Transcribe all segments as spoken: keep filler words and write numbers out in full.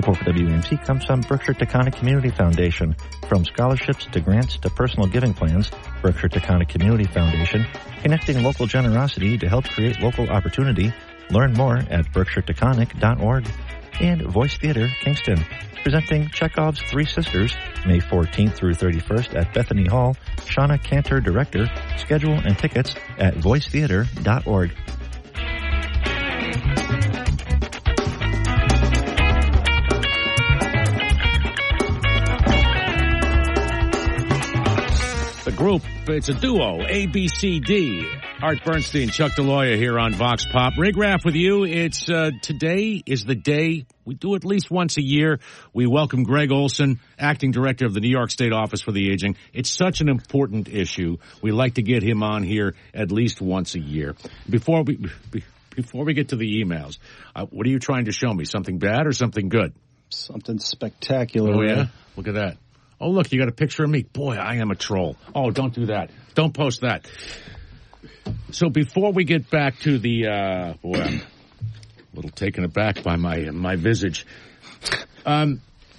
Support for W A M C comes from Berkshire Taconic Community Foundation. From scholarships to grants to personal giving plans, Berkshire Taconic Community Foundation, connecting local generosity to help create local opportunity. Learn more at berkshire taconic dot org. And Voice Theater Kingston, presenting Chekhov's Three Sisters, May fourteenth through thirty-first at Bethany Hall. Shauna Cantor, director. Schedule and tickets at voice theater dot org. The group, it's a duo, A B C D. Art Bernstein, Chuck DeLoya here on Vox Pop. Rig Raff with you. It's, uh, today is the day, we do at least once a year. We welcome Greg Olson, acting director of the New York State Office for the Aging. It's such an important issue. We like to get him on here at least once a year. Before we, before we get to the emails, uh, what are you trying to show me? Something bad or something good? Something spectacular. Oh, yeah? Look at that. Oh, look, you got a picture of me. Boy, I am a troll. Oh, don't do that. Don't post that. So before we get back to the, uh, boy, I'm a little taken aback by my my visage. Um,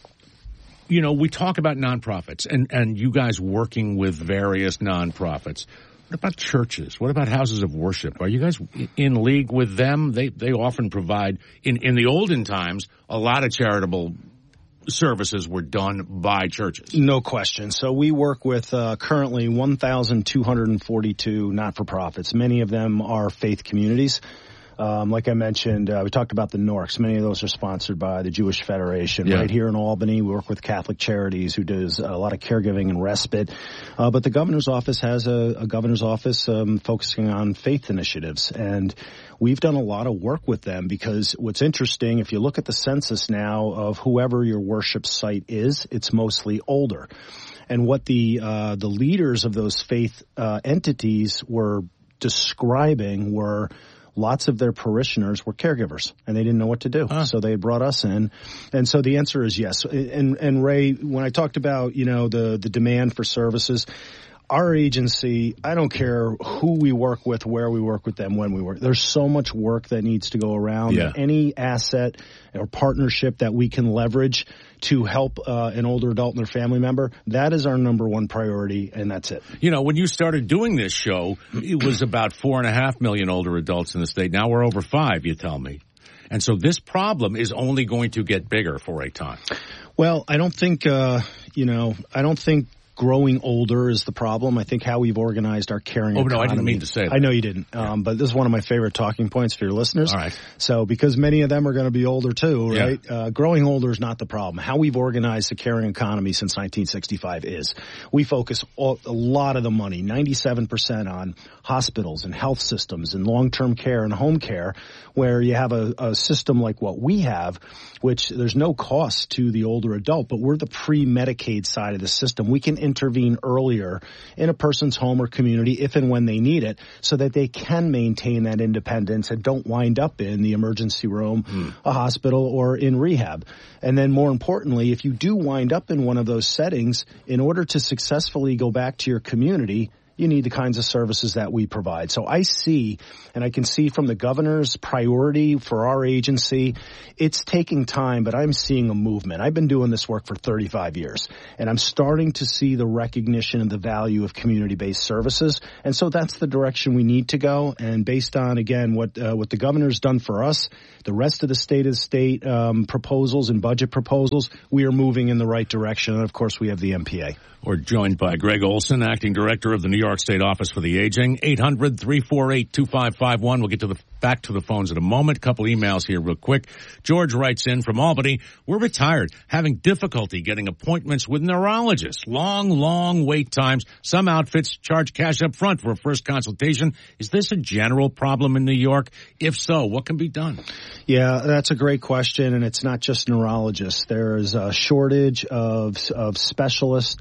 you know, we talk about nonprofits and, and you guys working with various nonprofits. What about churches? What about houses of worship? Are you guys in league with them? They they often provide, in, in the olden times, a lot of charitable services were done by churches. No question. So we work with uh, currently one thousand two hundred forty-two not-for-profits. Many of them are faith communities. Um, like I mentioned, uh, we talked about the N O R Cs. Many of those are sponsored by the Jewish Federation. Yeah. Right here in Albany, we work with Catholic Charities, who does a lot of caregiving and respite. Uh, but the governor's office has a, a governor's office um, focusing on faith initiatives. And we've done a lot of work with them because what's interesting, if you look at the census now of whoever your worship site is, it's mostly older. And what the uh, the leaders of those faith uh, entities were describing were lots of their parishioners were caregivers, and they didn't know what to do. Huh. So they brought us in. And so the answer is yes. And, and Ray, when I talked about, you know, the, the demand for services, our agency, I don't care who we work with, where we work with them, when we work. There's so much work that needs to go around. Yeah. Any asset or partnership that we can leverage to help uh, an older adult and their family member, that is our number one priority, and that's it. You know, when you started doing this show, it was about four and a half million older adults in the state. Now we're over five, you tell me. And so this problem is only going to get bigger for a time. Well, I don't think, uh, you know, I don't think growing older is the problem. I think how we've organized our caring oh, economy. Oh, no, I didn't mean to say that. I know you didn't. Yeah. Um, but this is one of my favorite talking points for your listeners. All right. So because many of them are going to be older too, Yeah. right? Uh, growing older is not the problem. How we've organized the caring economy since nineteen sixty-five is we focus all, a lot of the money, ninety-seven percent on hospitals and health systems and long-term care and home care, where you have a, a system like what we have, which there's no cost to the older adult, but we're the pre-Medicaid side of the system. We can intervene earlier in a person's home or community if and when they need it so that they can maintain that independence and don't wind up in the emergency room, mm. a hospital, or in rehab. And then more importantly, if you do wind up in one of those settings, in order to successfully go back to your community, you need the kinds of services that we provide. So I see, and I can see from the governor's priority for our agency, it's taking time, but I'm seeing a movement. I've been doing this work for thirty-five years, and I'm starting to see the recognition of the value of community-based services. And so that's the direction we need to go. And based on, again, what uh, what the governor's done for us, the rest of the state of state um, proposals and budget proposals, we are moving in the right direction. And, of course, we have the M P A. We're joined by Greg Olson, acting director of the New York State Office for the Aging. eight hundred, three four eight, two five five one. We'll get to the back to the phones in a moment. A couple emails here real quick. George writes in from Albany. We're retired, having difficulty getting appointments with neurologists. Long, long wait times. Some outfits charge cash up front for a first consultation. Is this a general problem in New York? If so, what can be done? Yeah, that's a great question, and it's not just neurologists. There is a shortage of of specialists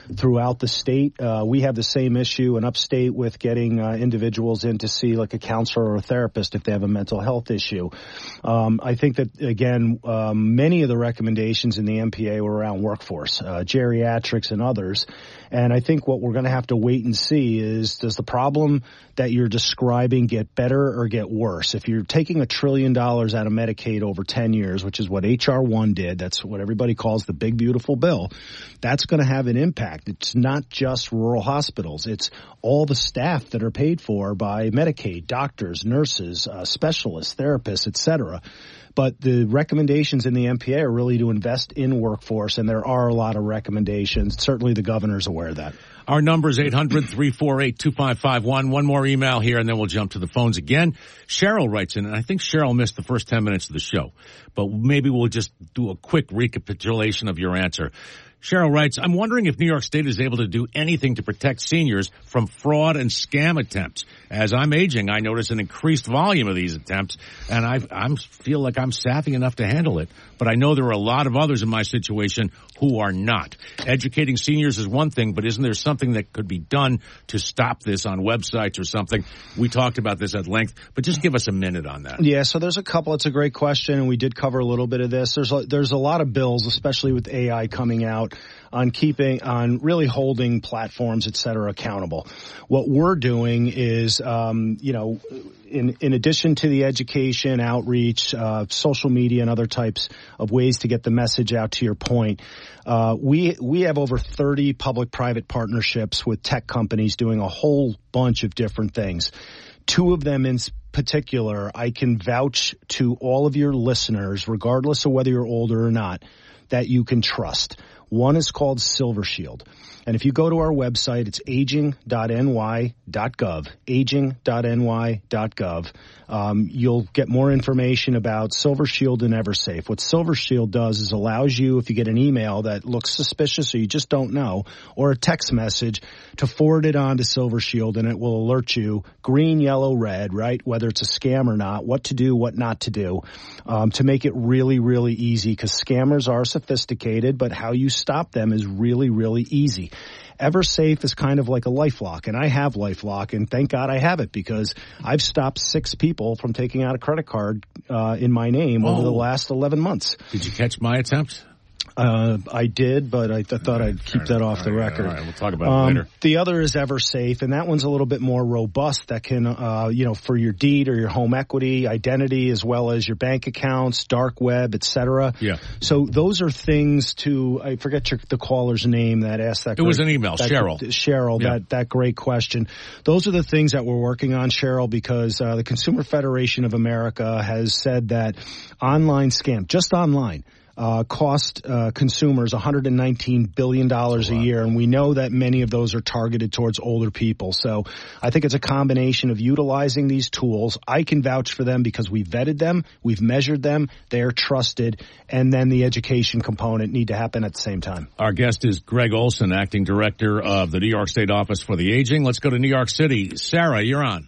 throughout the state. Uh, we have the same issue in upstate with getting uh, individuals in to see like a counselor or a therapist if they have a mental health issue. Um, I think that, again, um, many of the recommendations in the M P A were around workforce, uh, geriatrics and others. And I think what we're going to have to wait and see is, does the problem that you're describing get better or get worse? If you're taking a trillion dollars out of Medicaid over ten years, which is what H R one did, that's what everybody calls the big, beautiful bill, that's going to have an impact. It's not just rural hospitals. It's all the staff that are paid for by Medicaid, doctors, nurses, uh, specialists, therapists, et cetera. But the recommendations in the M P A are really to invest in workforce, and there are a lot of recommendations. Certainly the governor's aware of that. Our number is eight hundred, three four eight, two five five one. One more email here, and then we'll jump to the phones again. Cheryl writes in, and I think Cheryl missed the first ten minutes of the show, but maybe we'll just do a quick recapitulation of your answer. Cheryl writes, I'm wondering if New York State is able to do anything to protect seniors from fraud and scam attempts. As I'm aging, I notice an increased volume of these attempts, and I I'm, feel like I'm savvy enough to handle it. But I know there are a lot of others in my situation who are not. Educating seniors is one thing, but isn't there something that could be done to stop this on websites or something? We talked about this at length, but just give us a minute on that. Yeah, so there's a couple. It's a great question, and we did cover a little bit of this. There's a, there's a lot of bills, especially with A I coming out, on keeping, on really holding platforms, et cetera, accountable. What we're doing is, um, you know, in, in addition to the education, outreach, uh, social media and other types of ways to get the message out, to your point, uh, we, we have over thirty public-private partnerships with tech companies doing a whole bunch of different things. Two of them in particular, I can vouch to all of your listeners, regardless of whether you're older or not, that you can trust. One is called Silver Shield. And if you go to our website, it's aging dot N Y dot gov, aging dot N Y dot gov. Um, you'll get more information about Silver Shield and EverSafe. What Silver Shield does is allows you, if you get an email that looks suspicious or you just don't know, or a text message, to forward it on to Silver Shield, and it will alert you, green, yellow, red, right, whether it's a scam or not, what to do, what not to do, um, to make it really, really easy, because scammers are sophisticated, but how you stop them is really, really easy. EverSafe is kind of like a LifeLock, and I have LifeLock, and thank God I have it, because I've stopped six people from taking out a credit card uh, in my name oh. over the last eleven months. Did you catch my attempt? Uh, I did, but I th- thought I'd keep that off the record. All right, we'll talk about um, it later. The other is EverSafe, and that one's a little bit more robust. That can, uh, you know, for your deed or your home equity, identity, as well as your bank accounts, dark web, et cetera. Yeah. So those are things to, I forget your, the caller's name that asked that. It great, was an email, that, Cheryl. Cheryl, yeah. that, that great question. Those are the things that we're working on, Cheryl, because uh, the Consumer Federation of America has said that online scam, just online, Uh, cost uh, consumers one hundred nineteen billion dollars a year, and we know that many of those are targeted towards older people. So I think it's a combination of utilizing these tools. I can vouch for them because we vetted them, we've measured them, they are trusted, and then the education component need to happen at the same time. Our guest is Greg Olson, Acting Director of the New York State Office for the Aging. Let's go to New York City. Sarah, you're on.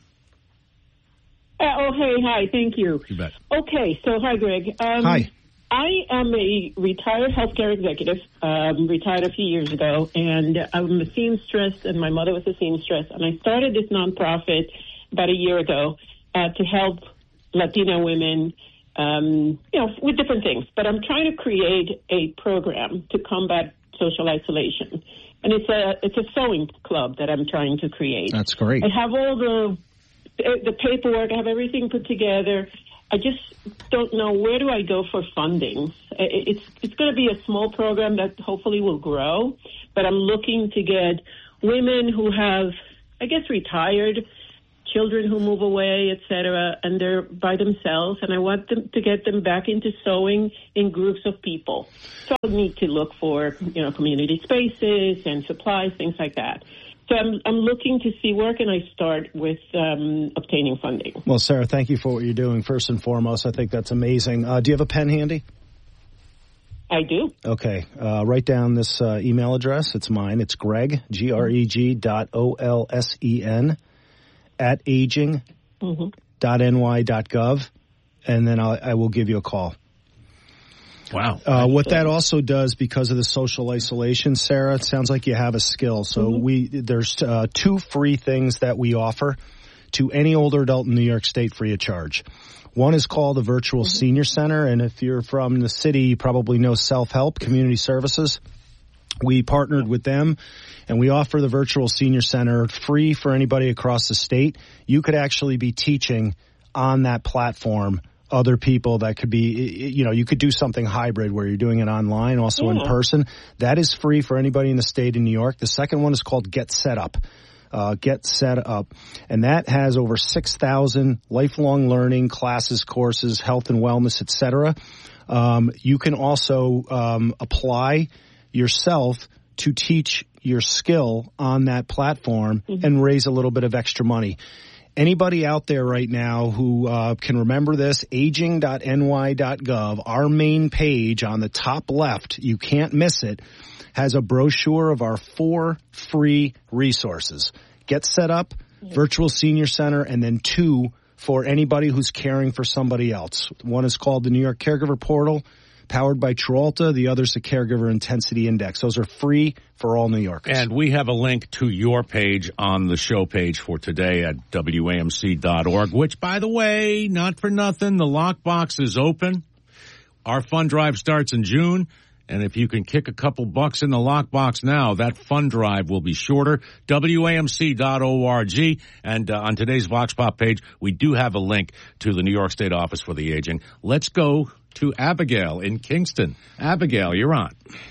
Uh, oh, hey, hi, thank you. You bet. Okay, so hi, Greg. Um, hi. I am a retired healthcare executive, um, retired a few years ago, and I'm a seamstress, and my mother was a seamstress, and I started this nonprofit about a year ago uh, to help Latina women, um, you know, with different things. But I'm trying to create a program to combat social isolation, and it's a it's a sewing club that I'm trying to create. That's great. I have all the the paperwork, I have everything put together. I just don't know, where do I go for funding? It's it's going to be a small program that hopefully will grow, but I'm looking to get women who have, I guess, retired, children who move away, et cetera, and they're by themselves, and I want them to get them back into sewing in groups of people. So I need to look for, you know, community spaces and supplies, things like that. So I'm, I'm looking to see where can I start with um, obtaining funding. Well, Sarah, thank you for what you're doing. First and foremost, I think that's amazing. Uh, do you have a pen handy? I do. Okay. Uh, write down this uh, email address. It's mine. It's Greg, G R E G dot O L S E N, at aging dot N Y dot gov, and then I'll, I will give you a call. Wow. Uh, what that also does, because of the social isolation, Sarah, it sounds like you have a skill. So mm-hmm. we there's uh, two free things that we offer to any older adult in New York State free of charge. One is called the Virtual mm-hmm. Senior Center, and if you're from the city, you probably know Self-Help Community Services. We partnered with them, and we offer the Virtual Senior Center free for anybody across the state. You could actually be teaching on that platform other people that could be, you know, you could do something hybrid where you're doing it online, also yeah. in person. That is free for anybody in the state of New York. The second one is called Get Set Up. Uh, Get Set Up. And that has over six thousand lifelong learning classes, courses, health and wellness, et cetera. Um, you can also um, apply yourself to teach your skill on that platform mm-hmm. and raise a little bit of extra money. Anybody out there right now who uh, can remember this, aging dot N Y dot gov, our main page on the top left, you can't miss it, has a brochure of our four free resources. Get Set Up, Virtual Senior Center, and then two for anybody who's caring for somebody else. One is called the New York Caregiver Portal, powered by Tralta. The other's the Caregiver Intensity Index. Those are free for all New Yorkers. And we have a link to your page on the show page for today at W A M C dot org, which, by the way, not for nothing, the lockbox is open. Our fund drive starts in June. And if you can kick a couple bucks in the lockbox now, that fund drive will be shorter. W A M C dot org. And uh, on today's Vox Pop page, we do have a link to the New York State Office for the Aging. Let's go to Abigail in Kingston. Abigail, you're on.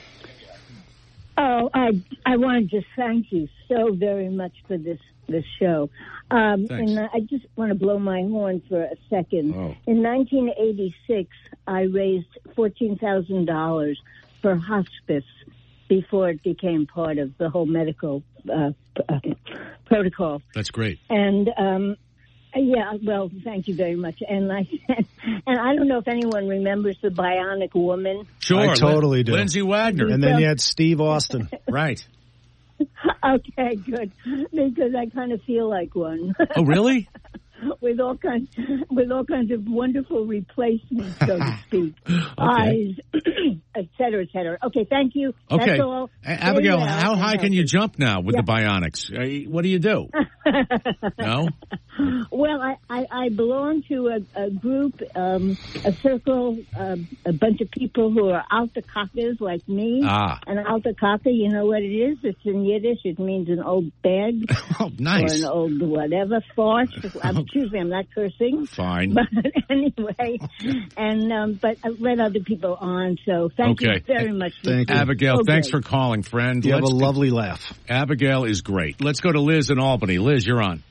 Oh, I I want to just thank you so very much for this this show. Um, and I just want to blow my horn for a second. Oh. In nineteen eighty-six, I raised fourteen thousand dollars for hospice before it became part of the whole medical uh, uh, protocol. That's great. And um, yeah, well, thank you very much. And I and I don't know if anyone remembers the Bionic Woman. Sure, I totally do. Lindsay Wagner, and then you had Steve Austin. Right. Okay, good. Because I kind of feel like one. Oh, really? with all kinds, with all kinds of wonderful replacements, so to speak, okay. eyes, et cetera, et cetera. Okay, thank you. Okay, that's all. Abigail, well. how high can you jump now with yeah. the Bionics? What do you do? No. Well, I, I, I belong to a, a group, um, a circle, uh, a bunch of people who are alta-cockers like me. Ah. An alta-cocker, you know what it is? It's in Yiddish. It means an old bag. Oh, nice. Or an old whatever, farce. I'm, excuse me, I'm not cursing. Fine. But anyway, and um, but I let other people on, so thank okay. you very much. Thank you. Abigail, okay. thanks for calling, friend. You Let's have a go. lovely laugh. Abigail is great. Let's go to Liz in Albany. Liz, you're on.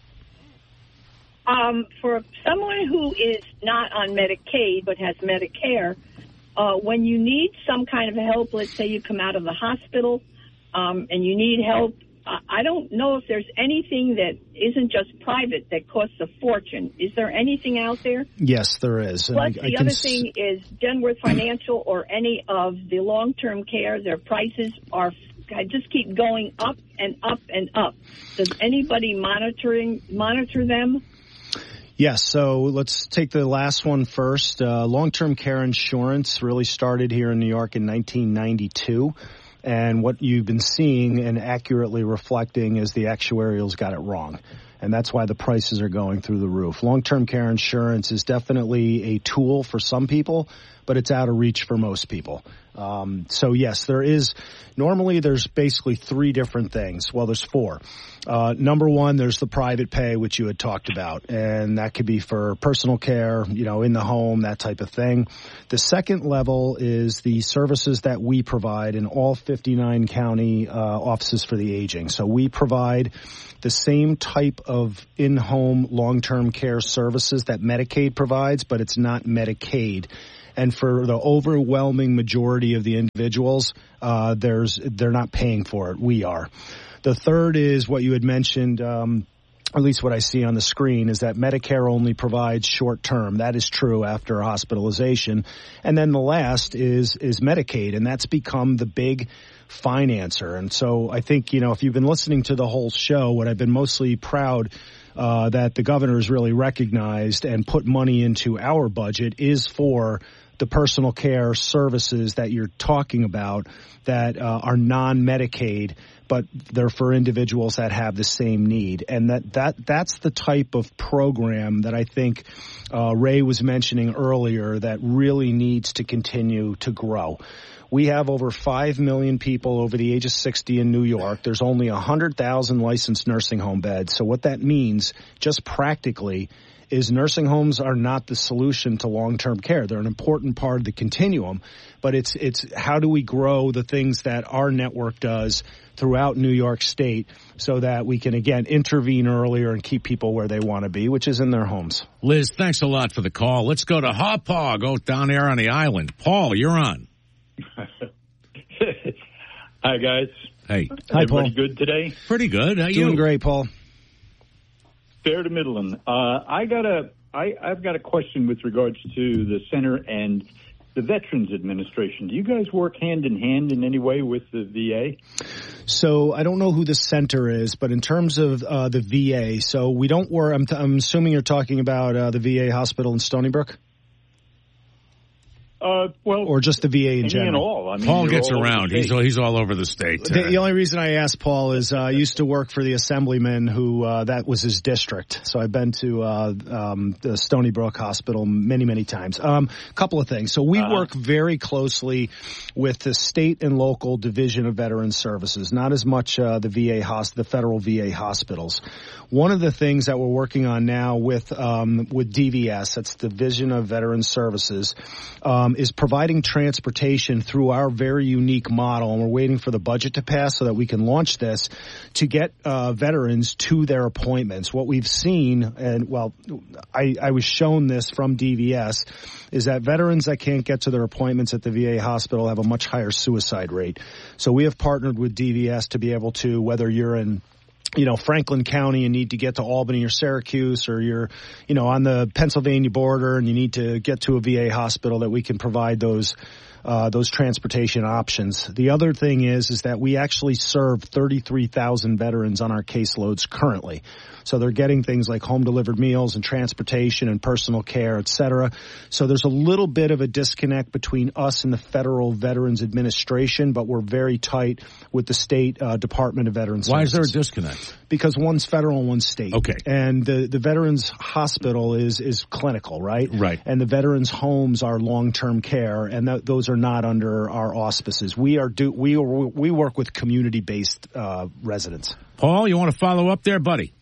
Um, for someone who is not on Medicaid but has Medicare, uh, when you need some kind of help, let's say you come out of the hospital um, and you need help, uh, I don't know if there's anything that isn't just private that costs a fortune. Is there anything out there? Yes, there is. Plus, and I, the I other s- thing is Genworth Financial or any of the long-term care, their prices are I just keep going up and up and up. Does anybody monitoring monitor them? Yes, so let's take the last one first. Uh, long-term care insurance really started here in New York in nineteen ninety-two. And what you've been seeing and accurately reflecting is the actuarials got it wrong. And that's why the prices are going through the roof. Long-term care insurance is definitely a tool for some people, but it's out of reach for most people. Um, so yes, there is, normally there's basically three different things. Well, there's four. Uh, number one, there's the private pay, which you had talked about, and that could be for personal care, you know, in the home, that type of thing. The second level is the services that we provide in all fifty-nine county uh, offices for the aging. So we provide the same type of in-home long-term care services that Medicaid provides, but it's not Medicaid. And for the overwhelming majority of the individuals, uh, there's they're not paying for it. We are. The third is what you had mentioned, um, at least what I see on the screen, is that Medicare only provides short-term. That is true after hospitalization. And then the last is is Medicaid, and that's become the big financer. And so I think, you know, if you've been listening to the whole show, what I've been mostly proud uh, that the governor has really recognized and put money into our budget is for the personal care services that you're talking about that uh, are non-Medicaid, but they're for individuals that have the same need. And that, that that's the type of program that I think uh, Ray was mentioning earlier that really needs to continue to grow. We have over five million people over the age of sixty in New York. There's only one hundred thousand licensed nursing home beds. So what that means, just practically, is nursing homes are not the solution to long-term care. They're an important part of the continuum, but it's it's how do we grow the things that our network does throughout New York State so that we can, again, intervene earlier and keep people where they want to be, which is in their homes. Liz, thanks a lot for the call. Let's go to Hauppauge, go down there on the island. Paul, you're on. Hi, guys. Hey. Hi, Everybody Paul. good today? Pretty good. How Doing you? great, Paul. Fair to Midland. Uh, I got a, I, I've got a question with regards to the center and the Veterans Administration. Do you guys work hand in hand in any way with the V A? So I don't know who the center is, but in terms of uh, the V A, so we don't work. I'm, t- I'm assuming you're talking about uh, the V A hospital in Stony Brook. Uh, well, or just the V A in any general. and all. I mean, Paul you're gets all over around. the He's state. all, he's all over the state. The, the only reason I asked Paul is uh, I used to work for the assemblyman who uh, that was his district. So I've been to uh, um, the Stony Brook Hospital many, many times. A um, couple of things. So we uh, work very closely with the state and local Division of Veterans Services, not as much uh, the V A hosp- the federal V A hospitals. One of the things that we're working on now with um, with D V S, that's Division of Veterans Services, um, is providing transportation through our very unique model, and we're waiting for the budget to pass so that we can launch this to get uh, veterans to their appointments. What we've seen, and well, I, I was shown this from D V S, is that veterans that can't get to their appointments at the V A hospital have a much higher suicide rate. So we have partnered with D V S to be able to, whether you're in you know, Franklin County and need to get to Albany or Syracuse, or you're, you know, on the Pennsylvania border and you need to get to a V A hospital, that we can provide those, uh, those transportation options. The other thing is, is that we actually serve thirty-three thousand veterans on our caseloads currently. So they're getting things like home delivered meals and transportation and personal care, et cetera. So there's a little bit of a disconnect between us and the Federal Veterans Administration, but we're very tight with the state uh, Department of Veterans Why Services. is there a disconnect? Because one's federal and one's state. Okay. And the, the Veterans Hospital is, is clinical, right? Right. And the Veterans Homes are long-term care, and th- those are not under our auspices. We are do we we work with community-based uh, residents. Paul, you want to follow up there, buddy?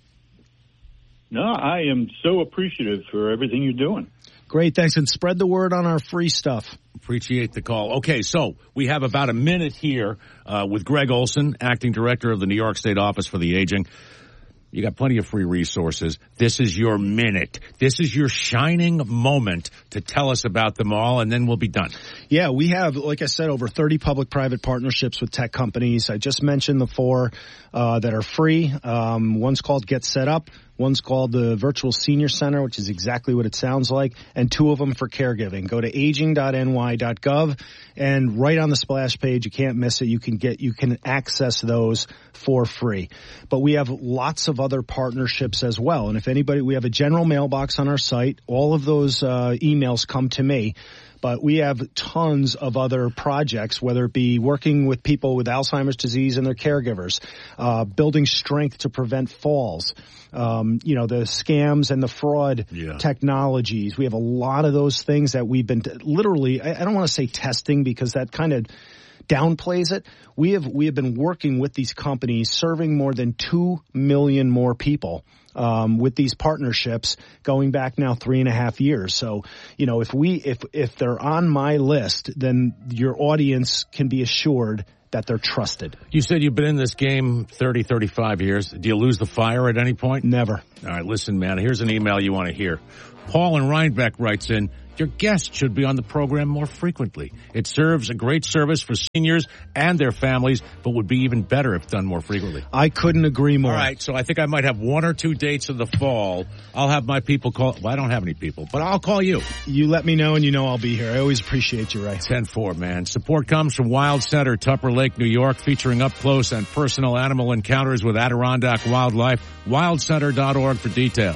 No, I am so appreciative for everything you're doing. Great, thanks. And spread the word on our free stuff. Appreciate the call. Okay, so we have about a minute here uh, with Greg Olson, Acting Director of the New York State Office for the Aging. You got plenty of free resources. This is your minute. This is your shining moment to tell us about them all, and then we'll be done. Yeah, we have, like I said, over thirty public-private partnerships with tech companies. I just mentioned the four uh, that are free. Um, one's called Get Set Up. One's called the Virtual Senior Center, which is exactly what it sounds like, and two of them for caregiving. Go to aging dot n y dot gov, and right on the splash page, you can't miss it. You can get, you can access those for free. But we have lots of other partnerships as well. And if anybody, we have a general mailbox on our site. All of those uh, emails come to me. But we have tons of other projects, whether it be working with people with Alzheimer's disease and their caregivers, uh, building strength to prevent falls, um, you know, the scams and the fraud yeah. technologies. We have a lot of those things that we've been t- literally, I, I don't want to say testing because that kind of downplays it. We have, we have been working with these companies, serving more than two million more people. Um, with these partnerships going back now three and a half years. So, you know, if we, if, if they're on my list, then your audience can be assured that they're trusted. You said you've been in this game thirty, thirty-five years. Do you lose the fire at any point? Never. All right, listen, man, here's an email you want to hear. Paul in Rhinebeck writes in, your guests should be on the program more frequently. It serves a great service for seniors and their families, but would be even better if done more frequently. I couldn't agree more. All right, so I think I might have one or two dates in the fall. I'll have my people call. Well, I don't have any people, but I'll call you. You let me know, and you know I'll be here. I always appreciate you, Ray. ten four, man. Support comes from Wild Center, Tupper Lake, New York, featuring up-close and personal animal encounters with Adirondack wildlife. wild center dot org for details.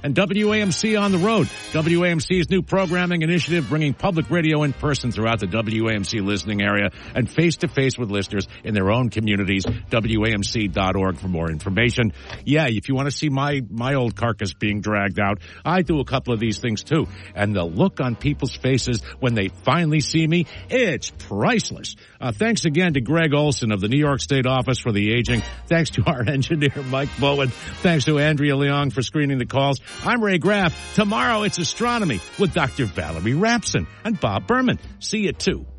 and W A M C on the road. W A M C's new programming initiative bringing public radio in person throughout the W A M C listening area and face-to-face with listeners in their own communities. W A M C dot org for more information. Yeah, if you want to see my, my old carcass being dragged out, I do a couple of these things too. And the look on people's faces when they finally see me, it's priceless. Uh, thanks again to Greg Olson of the New York State Office for the Aging. Thanks to our engineer, Mike Bowen. Thanks to Andrea Leong for screening the calls. I'm Ray Graff. Tomorrow it's astronomy with Doctor Valerie Rapson and Bob Berman. See you too.